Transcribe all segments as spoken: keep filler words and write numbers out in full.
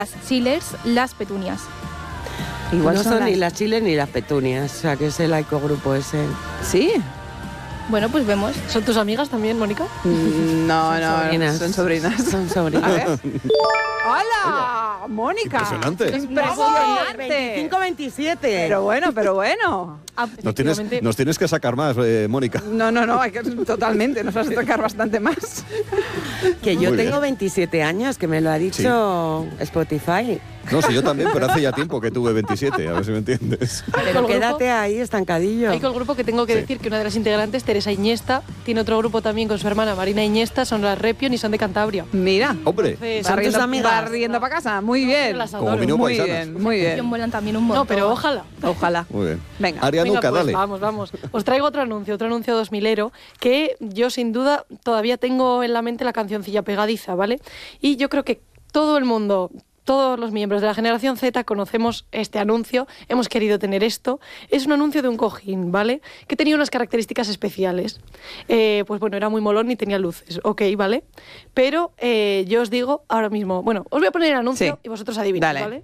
las chillers, las petunias. Igual no son, son las... ni las chiles ni las petunias, o sea, que es el ecogrupo ese. ¿Sí? Bueno, pues vemos. ¿Son tus amigas también, Mónica? Mm, No, Son no, sobrinas. son sobrinas. Son sobrinas. A ver. ¡Hola! Mónica. Impresionante. Impresionante. veinticinco veintisiete. Pero bueno, pero bueno. Ah, Nos tienes, efectivamente. nos tienes que sacar más, eh, Mónica. No, no, no, hay que, totalmente, nos vas a tocar bastante más. Que yo Muy tengo bien. veintisiete años, que me lo ha dicho Spotify. No, sí, yo también, pero hace ya tiempo que tuve veintisiete, a ver si me entiendes. Pero Con el quédate ahí, estancadillo. Hay con el grupo que tengo que Sí. decir que una de las integrantes, Teresa Iniesta, tiene otro grupo también con su hermana Marina Iniesta, son las Repion y son de Cantabria. Mira. Hombre, Entonces, ¿Son tus Barriendo, amigas? barriendo para casa, muy bien. las Como adoro. vino Muy paisanas. bien, muy Ellos bien. vuelan también un montón. No, pero ojalá. Ojalá. muy bien. Venga. Arianuca, Venga, pues dale. vamos, vamos. Os traigo otro anuncio, otro anuncio dos milero, que yo sin duda todavía tengo en la mente la cancioncilla pegadiza, ¿vale? Y yo creo que todo el mundo, todos los miembros de la generación Z conocemos este anuncio, hemos querido tener esto. Es un anuncio de un cojín, ¿vale? Que tenía unas características especiales. Eh, pues bueno, era muy molón y tenía luces, ok, ¿vale? Pero eh, yo os digo ahora mismo, bueno, os voy a poner el anuncio Sí. y vosotros adivinad, Dale. ¿vale?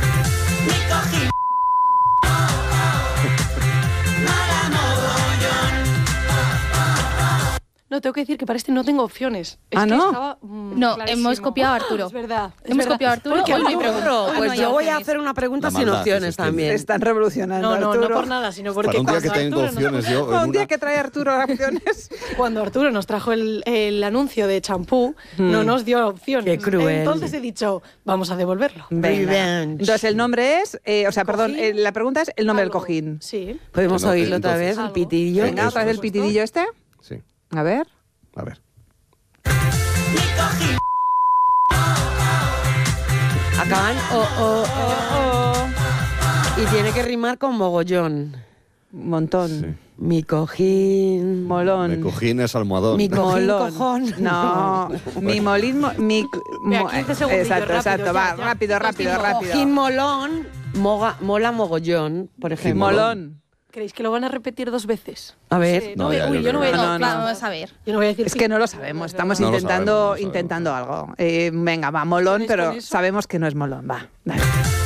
No, tengo que decir que para este no tengo opciones. Es Ah, que ¿no? estaba, mm, No, clarísimo. hemos copiado a Arturo. Es verdad. es Hemos verdad. copiado a Arturo, Porque hoy no hay Arturo- pregunta. Burro, Hoy pues no hay yo voy a opciones. hacer una pregunta La sin maldad, opciones eso es que- también. Están revolucionando, No, no, Arturo. no por nada, sino porque Para un día cuando que tengo Arturo nos- opciones yo en Un día una... que trae Arturo opciones. Cuando Arturo nos trajo el, el anuncio de champú, no nos dio opciones. Qué cruel. Entonces he dicho, vamos a devolverlo. Venga. Revenge. Entonces el nombre es, eh, o sea, perdón, Cojín. eh, la pregunta es el nombre del Algo. cojín. Sí. Podemos No, oírlo otra entonces- vez, el Algo. pitidillo. Venga, Eso, otra vez el eso. pitidillo este. Sí, A ver. a ver. Acaban o, o, o, o. Y tiene que rimar con mogollón. Un montón. Sí. Mi cojín. Molón. De cojines, almohadón. Mi cojín, Molón. cojón. No, mi molín, mo- mi... Vea, mo- quince segundillos, exacto, rápido, exacto, ya, va, ya. rápido, rápido, rápido. Cojín molón, moga, mola mogollón, por ejemplo. Molón. ¿Creéis que lo van a repetir dos veces? A ver. Sí, No, no, ya, uy, yo yo no voy a creo que decir- no. No, no. Vamos a ver. Yo no voy a decir Es que no lo sabemos, estamos No lo intentando, sabemos, no lo intentando algo. Eh, venga, va, molón, ¿Tenéis pero con eso? sabemos que no es molón, va. Dale.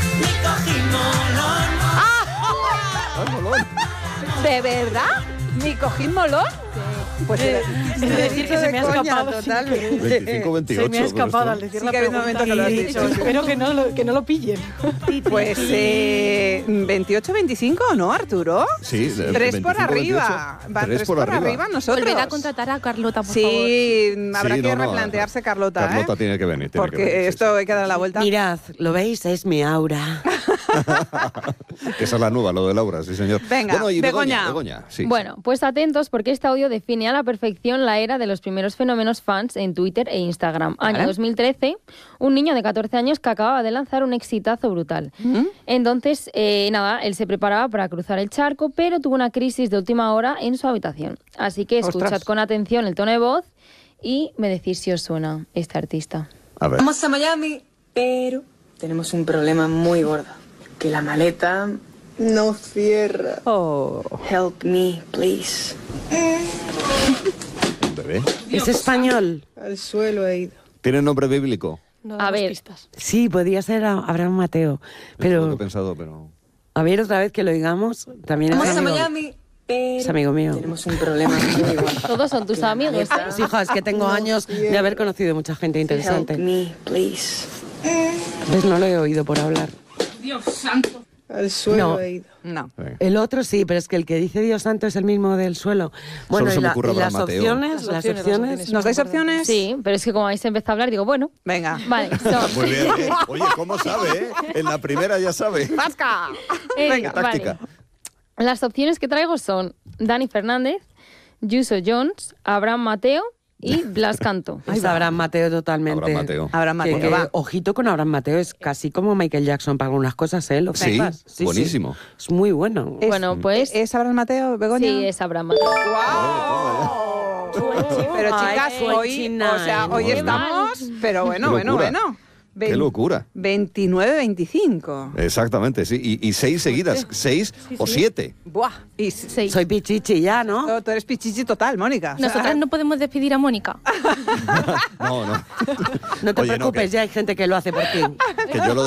¡Ay, molón! ¿De verdad? ¿Mi cojín molón? Pues Eh, era- he de decir que se me ha coña, escapado. sin totalmente. querer. veinticinco veintiocho. Se me ha escapado con al esto. decir Sí la que ha habido pregunta momentos que lo has y- dicho. Espero que no, lo, que no lo pillen. Pues eh, veintiocho veinticinco, ¿no, Arturo? Sí, de- Tres por veinticinco, arriba. veintiocho. Van tres por arriba nosotros. Volver a contratar a Carlota, por favor. Sí, habrá Sí, que no, no, replantearse Carlota, Carlota ¿eh? tiene que venir. tiene que Porque venir, sí, esto hay que dar la vuelta. Mirad, ¿lo veis? Es mi aura. sí. Que esa es la nueva, lo de Laura, sí, señor. Venga, bueno, y Begoña. Begoña, Begoña, sí. Bueno, pues atentos porque este audio define a la perfección la era de los primeros fenómenos fans en Twitter e Instagram. Año Vale. dos mil trece, un niño de catorce años que acababa de lanzar un exitazo brutal. ¿Mm? Entonces, eh, nada, él se preparaba para cruzar el charco, pero tuvo una crisis de última hora en su habitación. Así que escuchad Ostras. con atención el tono de voz y me decís si os suena este artista. A ver. Vamos a Miami, pero tenemos un problema muy gordo. Que la maleta no cierra. Oh. Help me, please. Un bebé. ¿Es español? Al suelo he ido. ¿Tiene nombre bíblico? No A damos ver. pistas. Sí, podría ser a- Abraham Mateo. Es lo que Pero, he pensado, pero... a ver, otra vez que lo digamos. También es Vamos a amigo, Miami, pero es amigo mío. tenemos un problema muy gordo. Todos son tus amigos, ¿eh? Pues, hija, es que tengo años de haber conocido mucha gente Help interesante. me, please. ¿Ves? No lo he oído por hablar. Al suelo No. he ido. No. Sí. El otro sí, pero es que el que dice Dios santo es el mismo del suelo. Bueno, Solo se y, me la- ocurre y las Abraham Mateo. opciones, Las las opciones, las opciones. opciones. ¿Nos dais opciones? Sí, pero es que como habéis empezado a hablar, digo, bueno, Venga. vale, son... Muy bien, ¿eh? Oye, ¿cómo sabe, eh? En la primera ya sabe. ¡Pasca! Eh, Venga. vale. Táctica. Las opciones que traigo son Dani Fernández, Yuso Jones, Abraham Mateo y Blas Cantó. Es Abraham Mateo totalmente. Abraham Mateo. Abraham Mateo, Que- que, va. ojito con Abraham Mateo, es casi como Michael Jackson para algunas cosas, ¿eh? ¿Lo Sí, flipas? buenísimo. Es muy bueno. Es- Bueno, pues ¿Es Abraham Mateo, Begoña? sí, es Abraham Mateo. Pero Ay, chicas, qué hoy, o sea, hoy Qué estamos, pero bueno, Qué bueno, locura. bueno. Qué locura. veintinueve veinticinco. Exactamente, sí. Y, y seis seguidas. Seis o siete. Buah. Y Sí. Soy pichichi ya, ¿no? tú, tú eres pichichi total, Mónica. O sea, Nosotras no podemos despedir a Mónica. No, no. No te Oye, no, preocupes, que- ya hay gente que lo hace por ti. Que yo lo